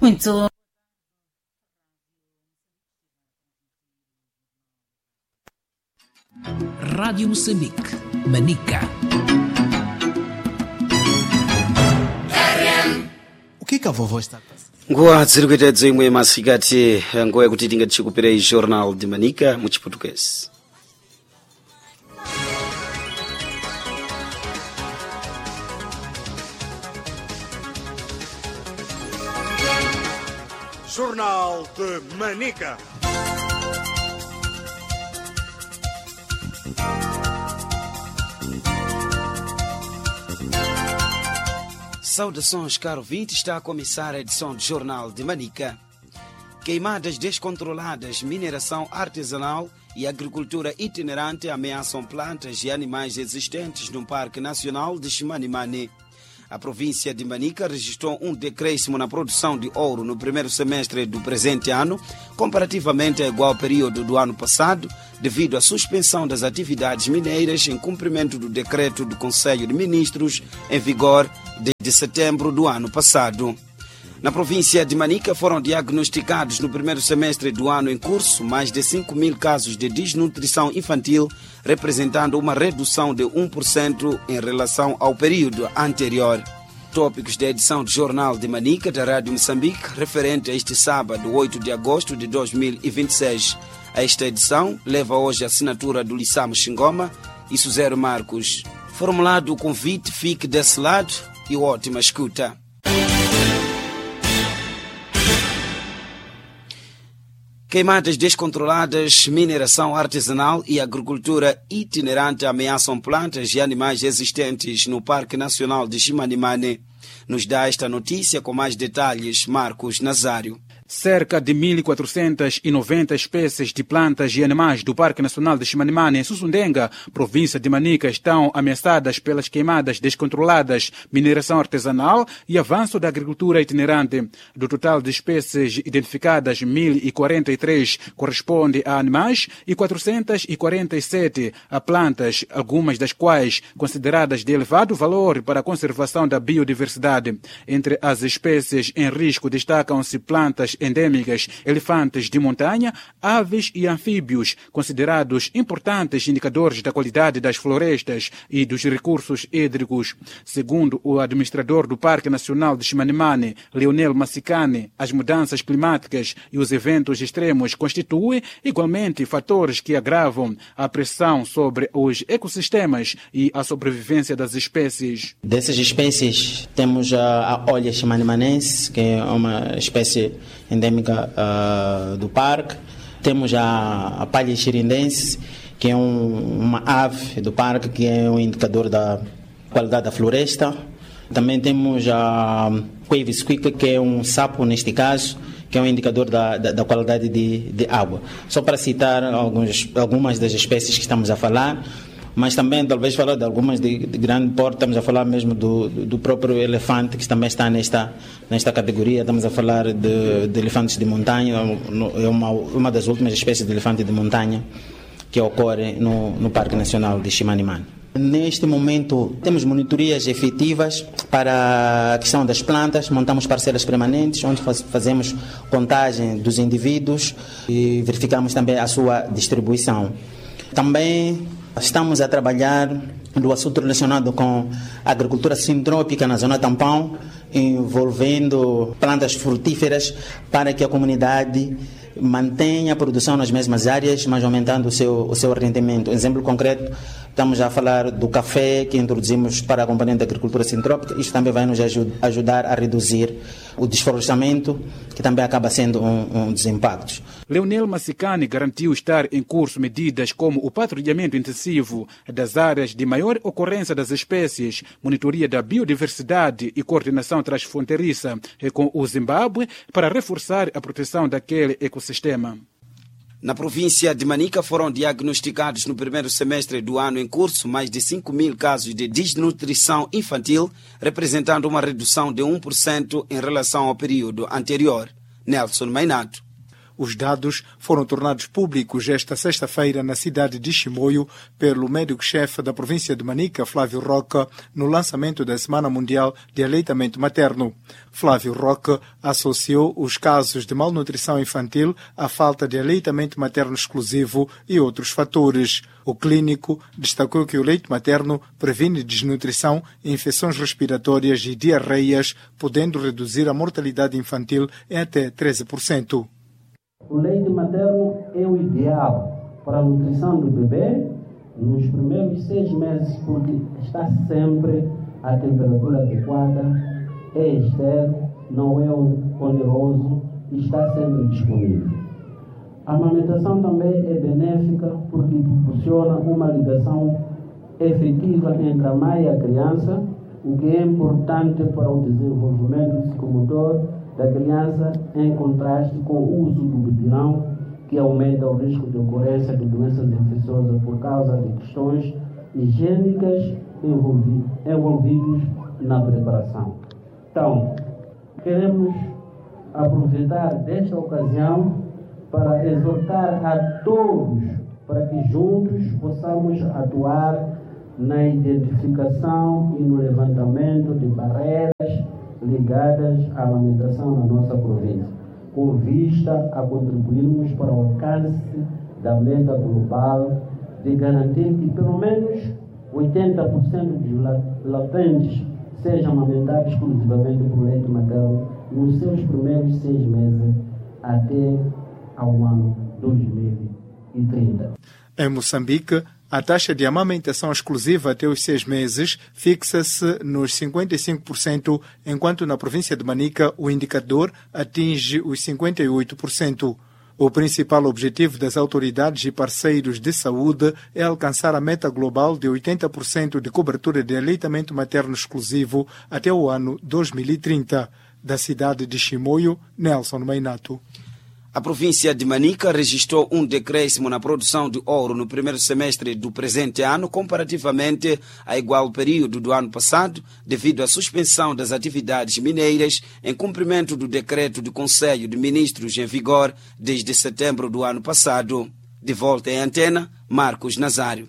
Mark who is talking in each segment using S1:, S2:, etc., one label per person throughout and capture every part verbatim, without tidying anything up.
S1: Muito.
S2: Rádio Moçambique, Manica.
S3: O que que a vovó está passando?
S4: Nguwa dziri kuita dzimwe masikati nguwa yekuti tingatikuperei jornal de Manica muchiportuguês.
S5: Jornal de Manica.
S4: Saudações, caro ouvinte, está a começar a edição do Jornal de Manica. Queimadas descontroladas, mineração artesanal e agricultura itinerante ameaçam plantas e animais existentes no Parque Nacional de Chimanimane. A província de Manica registrou um decréscimo na produção de ouro no primeiro semestre do presente ano, comparativamente ao igual período do ano passado, devido à suspensão das atividades mineiras em cumprimento do decreto do Conselho de Ministros em vigor desde setembro do ano passado. Na província de Manica foram diagnosticados no primeiro semestre do ano em curso mais de cinco mil casos de desnutrição infantil, representando uma redução de um por cento em relação ao período anterior. Tópicos da edição do Jornal de Manica da Rádio Moçambique, referente a este sábado, oito de agosto de dois mil e vinte e seis. A esta edição leva hoje a assinatura do Lissamo Xingoma e Suzero Marcos. Formulado o convite, fique desse lado e ótima escuta. Queimadas descontroladas, mineração artesanal e agricultura itinerante ameaçam plantas e animais existentes no Parque Nacional de Chimanimane. Nos dá esta notícia com mais detalhes Marcos Nazário.
S6: Cerca de mil quatrocentas e noventa espécies de plantas e animais do Parque Nacional de Chimanimane, em Sussundenga, província de Manica, estão ameaçadas pelas queimadas descontroladas, mineração artesanal e avanço da agricultura itinerante. Do total de espécies identificadas, mil e quarenta e três corresponde a animais e quatrocentas e quarenta e sete a plantas, algumas das quais consideradas de elevado valor para a conservação da biodiversidade. Entre as espécies em risco destacam-se plantas endêmicas, elefantes de montanha, aves e anfíbios, considerados importantes indicadores da qualidade das florestas e dos recursos hídricos. Segundo o administrador do Parque Nacional de Chimanimane, Leonel Massicane, as mudanças climáticas e os eventos extremos constituem igualmente fatores que agravam a pressão sobre os ecossistemas e a sobrevivência das espécies.
S7: Dessas espécies temos a, a olha chimanimanense, que é uma espécie endêmica uh, do parque. Temos a, a palha xirindense, que é um, uma ave do parque, que é um indicador da qualidade da floresta. Também temos a Cuivisquica, que é um sapo, neste caso, que é um indicador da, da, da qualidade de, de água. Só para citar alguns, algumas das espécies que estamos a falar, mas também talvez falar de algumas de, de grande porte. Estamos a falar mesmo do, do próprio elefante, que também está nesta, nesta categoria. Estamos a falar de, de elefantes de montanha, é uma, uma das últimas espécies de elefante de montanha que ocorre no, no Parque Nacional de Chimanimane. Neste momento temos monitorias efetivas para a questão das plantas, montamos parcelas permanentes onde faz, fazemos contagem dos indivíduos e verificamos também a sua distribuição. Também estamos a trabalhar no assunto relacionado com a agricultura sintrópica na zona tampão, envolvendo plantas frutíferas para que a comunidade mantenha a produção nas mesmas áreas, mas aumentando o seu, o seu rendimento. Exemplo concreto, estamos a falar do café que introduzimos para a componente da agricultura sintrópica. Isto também vai nos ajudar a reduzir o desflorestamento, que também acaba sendo um, um dos impactos.
S6: Leonel Massicane garantiu estar em curso medidas como o patrulhamento intensivo das áreas de maior ocorrência das espécies, monitoria da biodiversidade e coordenação transfronteiriça com o Zimbábue para reforçar a proteção daquele ecossistema.
S4: Na província de Manica foram diagnosticados no primeiro semestre do ano em curso mais de cinco mil casos de desnutrição infantil, representando uma redução de um por cento em relação ao período anterior. Nelson Mainato.
S1: Os dados foram tornados públicos esta sexta-feira na cidade de Chimoio pelo médico-chefe da província de Manica, Flávio Roque, no lançamento da Semana Mundial de Aleitamento Materno. Flávio Roque associou os casos de malnutrição infantil à falta de aleitamento materno exclusivo e outros fatores. O clínico destacou que o leite materno previne desnutrição, infecções respiratórias e diarreias, podendo reduzir a mortalidade infantil em até treze por cento.
S8: O leite materno é o ideal para a nutrição do bebê nos primeiros seis meses, porque está sempre à temperatura adequada, é estéril, não é oneroso e está sempre disponível. A amamentação também é benéfica porque proporciona uma ligação efetiva entre a mãe e a criança, o que é importante para o desenvolvimento psicomotor da criança, em contraste com o uso do biberão, que aumenta o risco de ocorrência de doenças infecciosas por causa de questões higiênicas envolvidas na preparação. Então, queremos aproveitar desta ocasião para exortar a todos para que juntos possamos atuar na identificação e no levantamento de barreiras ligadas à amamentação na nossa província, com vista a contribuirmos para o alcance da meta global de garantir que pelo menos oitenta por cento dos latentes sejam amamentados exclusivamente por leite materno nos seus primeiros seis meses até ao ano dois mil e trinta.
S1: Em Moçambique, a taxa de amamentação exclusiva até os seis meses fixa-se nos cinquenta e cinco por cento, enquanto na província de Manica o indicador atinge os cinquenta e oito por cento. O principal objetivo das autoridades e parceiros de saúde é alcançar a meta global de oitenta por cento de cobertura de aleitamento materno exclusivo até o ano dois mil e trinta. Da cidade de Chimoio, Nelson Mainato.
S4: A província de Manica registrou um decréscimo na produção de ouro no primeiro semestre do presente ano, comparativamente a igual período do ano passado, devido à suspensão das atividades mineiras em cumprimento do decreto do Conselho de Ministros em vigor desde setembro do ano passado. De volta em antena, Marcos Nazário.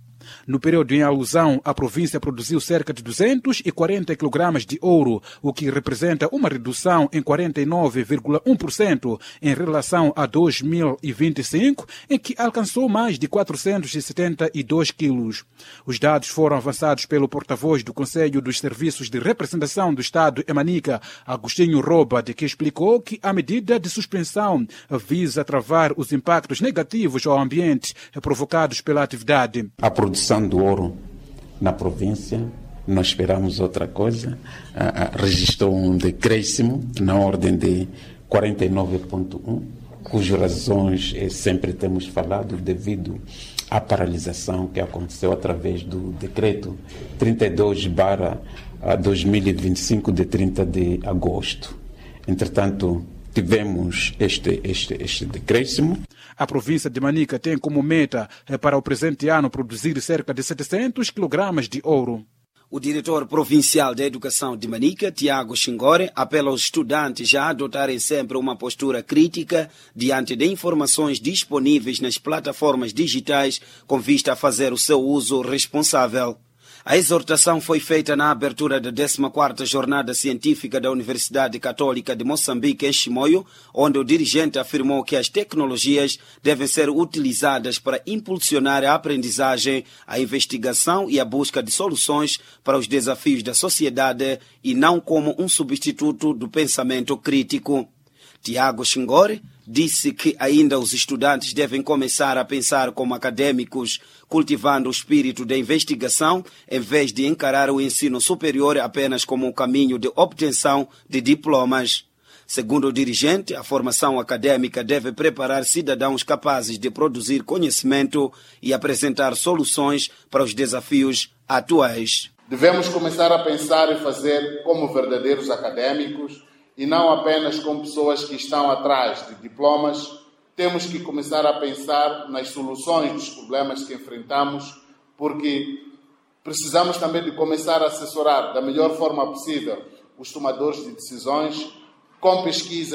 S6: No período em alusão, a província produziu cerca de duzentos e quarenta quilogramas de ouro, o que representa uma redução em quarenta e nove vírgula um por cento em relação a dois mil e vinte e cinco, em que alcançou mais de quatrocentos e setenta e dois quilos. Os dados foram avançados pelo porta-voz do Conselho dos Serviços de Representação do Estado em Manica, Agostinho Roba, de que explicou que a medida de suspensão visa travar os impactos negativos ao ambiente provocados pela atividade.
S9: A produção do ouro na província, não esperamos outra coisa, uh, uh, registrou um decréscimo na ordem de quarenta e nove vírgula um, cujas razões eh, sempre temos falado devido à paralisação que aconteceu através do decreto trinta e dois barra dois mil e vinte e cinco de trinta de agosto. Entretanto, tivemos este, este, este decréscimo.
S6: A província de Manica tem como meta para o presente ano produzir cerca de setecentos quilogramas de ouro.
S4: O diretor provincial da Educação de Manica, Tiago Xingore, apela aos estudantes a adotarem sempre uma postura crítica diante de informações disponíveis nas plataformas digitais com vista a fazer o seu uso responsável. A exortação foi feita na abertura da décima quarta Jornada Científica da Universidade Católica de Moçambique, em Chimoio, onde o dirigente afirmou que as tecnologias devem ser utilizadas para impulsionar a aprendizagem, a investigação e a busca de soluções para os desafios da sociedade e não como um substituto do pensamento crítico. Tiago Xingore disse que ainda os estudantes devem começar a pensar como acadêmicos, cultivando o espírito de investigação, em vez de encarar o ensino superior apenas como um caminho de obtenção de diplomas. Segundo o dirigente, a formação acadêmica deve preparar cidadãos capazes de produzir conhecimento e apresentar soluções para os desafios atuais.
S10: Devemos começar a pensar e fazer como verdadeiros acadêmicos, e não apenas com pessoas que estão atrás de diplomas. Temos que começar a pensar nas soluções dos problemas que enfrentamos, porque precisamos também de começar a assessorar da melhor forma possível os tomadores de decisões, com pesquisas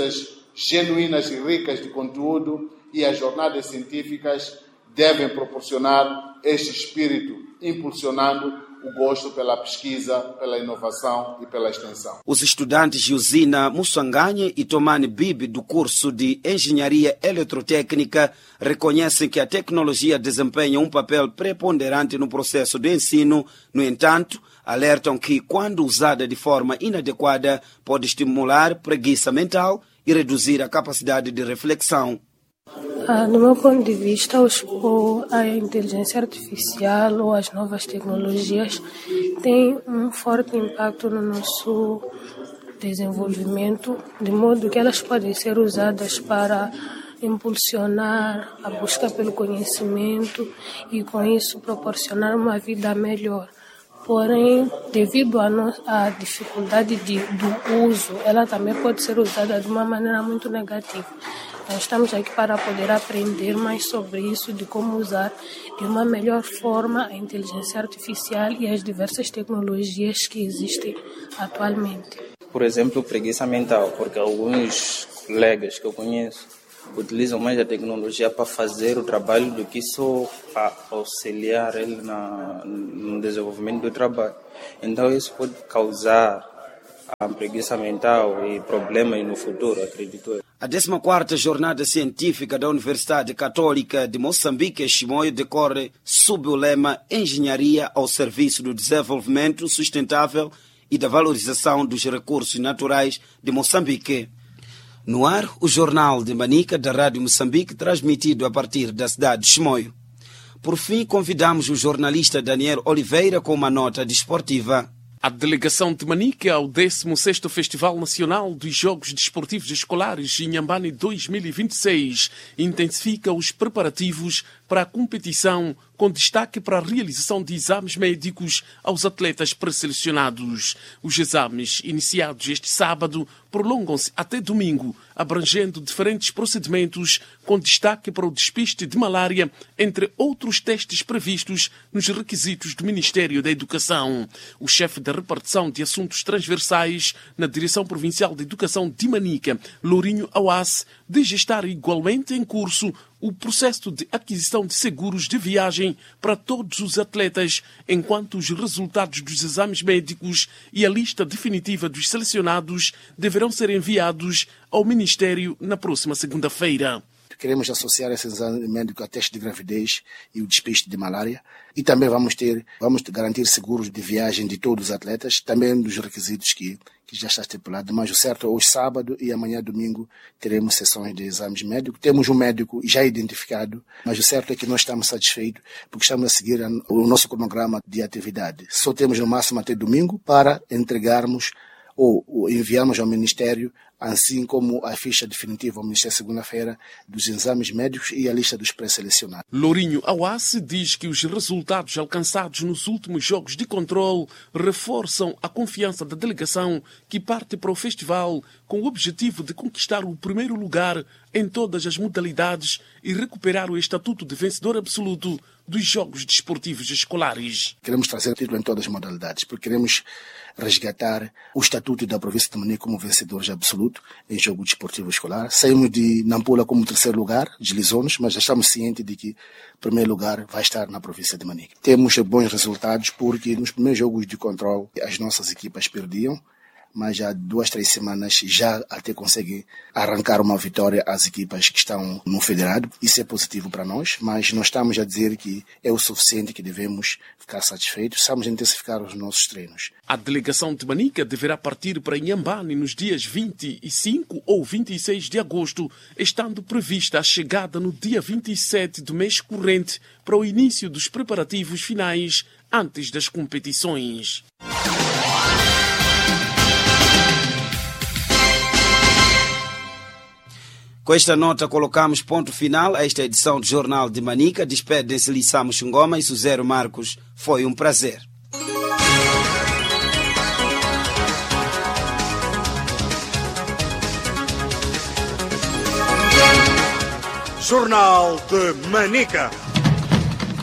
S10: genuínas e ricas de conteúdo, e as jornadas científicas devem proporcionar este espírito, impulsionando o gosto pela pesquisa, pela inovação e pela extensão.
S4: Os estudantes de usina Mussanganhe e Tomani Bibi do curso de Engenharia Eletrotécnica reconhecem que a tecnologia desempenha um papel preponderante no processo de ensino. No entanto, alertam que, quando usada de forma inadequada, pode estimular preguiça mental e reduzir a capacidade de reflexão.
S11: Ah, do meu ponto de vista, os, o, a inteligência artificial ou as novas tecnologias têm um forte impacto no nosso desenvolvimento, de modo que elas podem ser usadas para impulsionar a busca pelo conhecimento e, com isso, proporcionar uma vida melhor. Porém, devido à, no, à dificuldade de, do uso, ela também pode ser usada de uma maneira muito negativa. Então, estamos aqui para poder aprender mais sobre isso, de como usar de uma melhor forma a inteligência artificial e as diversas tecnologias que existem atualmente.
S12: Por exemplo, preguiça mental, porque alguns colegas que eu conheço utilizam mais a tecnologia para fazer o trabalho do que só para auxiliar ele na, no desenvolvimento do trabalho. Então, isso pode causar a preguiça mental e problemas no futuro, acredito eu.
S4: A décima quarta Jornada Científica da Universidade Católica de Moçambique, Chimoio, decorre sob o lema Engenharia ao Serviço do Desenvolvimento Sustentável e da Valorização dos Recursos Naturais de Moçambique. No ar, o Jornal de Manica da Rádio Moçambique, transmitido a partir da cidade de Chimoio. Por fim, convidamos o jornalista Daniel Oliveira com uma nota desportiva.
S13: A delegação de Manica ao décimo sexto Festival Nacional dos Jogos Desportivos Escolares Inhambane dois mil e vinte e seis intensifica os preparativos para a competição, com destaque para a realização de exames médicos aos atletas pré-selecionados. Os exames, iniciados este sábado, prolongam-se até domingo, abrangendo diferentes procedimentos, com destaque para o despiste de malária, entre outros testes previstos nos requisitos do Ministério da Educação. O chefe da repartição de assuntos transversais na Direção Provincial de Educação de Manica, Lourinho Awass, diz estar igualmente em curso o processo de aquisição de seguros de viagem para todos os atletas, enquanto os resultados dos exames médicos e a lista definitiva dos selecionados deverão ser enviados ao Ministério na próxima segunda-feira.
S14: Queremos associar esse exame médico a teste de gravidez e o despiste de malária. E também vamos ter, vamos garantir seguros de viagem de todos os atletas, também dos requisitos que, que já está estipulado. Mas o certo é hoje, sábado e amanhã, domingo, teremos sessões de exames médicos. Temos um médico já identificado, mas o certo é que nós estamos satisfeitos porque estamos a seguir o nosso cronograma de atividade. Só temos no máximo até domingo para entregarmos ou, ou enviarmos ao Ministério, assim como a ficha definitiva ao Ministério segunda-feira dos exames médicos e a lista dos pré-selecionados.
S13: Lourinho Awass diz que os resultados alcançados nos últimos jogos de controle reforçam a confiança da delegação, que parte para o festival com o objetivo de conquistar o primeiro lugar em todas as modalidades e recuperar o estatuto de vencedor absoluto dos Jogos Desportivos Escolares.
S14: Queremos trazer título em todas as modalidades, porque queremos resgatar o estatuto da província de Manica como vencedores absoluto em jogo desportivo escolar. Saímos de Nampula como terceiro lugar, deslizonos, mas já estamos cientes de que o primeiro lugar vai estar na província de Manica. Temos bons resultados porque nos primeiros jogos de controle as nossas equipas perdiam, mas há duas, três semanas já até conseguem arrancar uma vitória às equipas que estão no federado. Isso é positivo para nós, mas nós estamos a dizer que é o suficiente, que devemos ficar satisfeitos. Estamos a intensificar os nossos treinos.
S13: A delegação de Manica deverá partir para Inhambane nos dias vinte e cinco ou vinte e seis de agosto, estando prevista a chegada no dia vinte e sete do mês corrente para o início dos preparativos finais antes das competições.
S4: Com esta nota colocamos ponto final a esta edição do Jornal de Manica. Despedem-se Lissamo Xungoma e Suzero Marcos. Foi um prazer.
S5: Jornal de Manica.